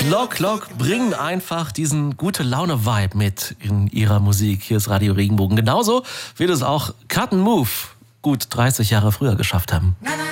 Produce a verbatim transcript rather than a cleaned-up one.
Lock Lock bringen einfach diesen Gute-Laune-Vibe mit in ihrer Musik. Hier ist Radio Regenbogen. Genauso wird es auch Cut and Move gut dreißig Jahre früher geschafft haben.